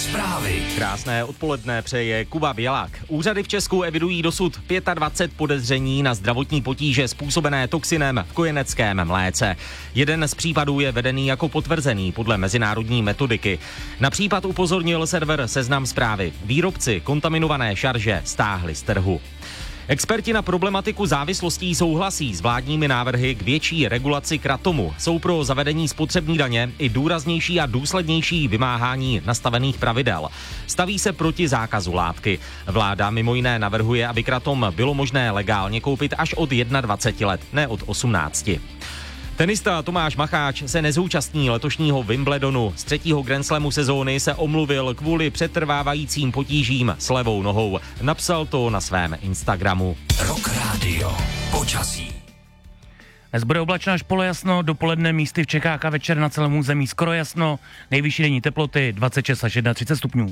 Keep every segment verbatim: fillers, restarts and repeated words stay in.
Zprávy. Krásné odpoledne přeje Kuba Bělák. Úřady v Česku evidují dosud dvacet pět podezření na zdravotní potíže způsobené toxinem v kojeneckém mléce. Jeden z případů je vedený jako potvrzený podle mezinárodní metodiky. Na případ upozornil server Seznam Zprávy. Výrobci kontaminované šarže stáhli z trhu. Experti na problematiku závislostí souhlasí s vládními návrhy k větší regulaci kratomu. Jsou pro zavedení spotřební daně i důraznější a důslednější vymáhání nastavených pravidel. Staví se proti zákazu látky. Vláda mimo jiné navrhuje, aby kratom bylo možné legálně koupit až od dvaceti jedna let, ne od osmnácti. Tenista Tomáš Macháč se nezúčastní letošního Wimbledonu. Z třetího Grand Slamu sezóny se omluvil kvůli přetrvávajícím potížím s levou nohou. Napsal to na svém Instagramu. Rock Radio. Počasí. Dnes bude oblačno až polojasno, dopoledne místy v Čechách a večer na celém území skoro jasno. Nejvyšší denní teploty dvacet šest až třicet jedna stupňů.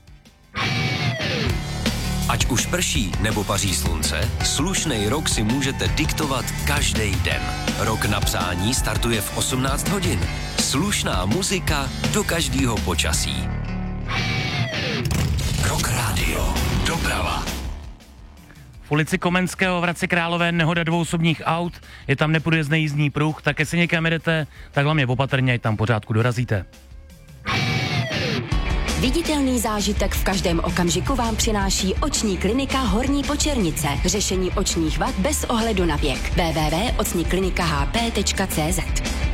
Ať už prší nebo paří slunce, slušnej rok si můžete diktovat každý den. Rok na psání startuje v osmnáct hodin. Slušná muzika do každého počasí. Rock Radio. Doprava. V ulici Komenského v Hradci Králové nehoda dvou osobních aut, je tam nepodjezdný jízdní pruh, tak jestli někam jedete, tak hlavně opatrně, ať tam pořádku dorazíte. Viditelný zážitek v každém okamžiku vám přináší oční klinika Horní Počernice. Řešení očních vad bez ohledu na věk. w w w tečka oční klinika h p tečka c z.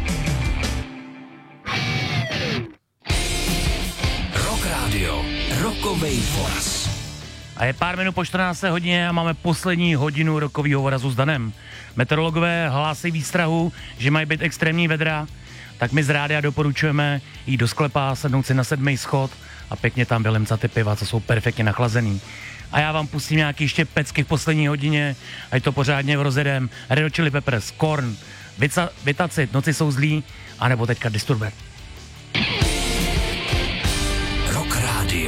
Rock Radio. Rockovej voraz. A je pár minut po čtrnácté hodině a máme poslední hodinu rokovýho vorazu s Danem. Meteorologové hlásí výstrahu, že mají být extrémní vedra, tak my z rádia doporučujeme jít do sklepa, sednout si na sedmý schod a pěkně tam vylemcat ty piva, co jsou perfektně nachlazený. A já vám pustím nějaký ještě pecky v poslední hodině, ať to pořádně rozjedem. Red Hot Chili Peppers, Korn, Vitacit, Noci jsou zlí, anebo teďka Disturbed.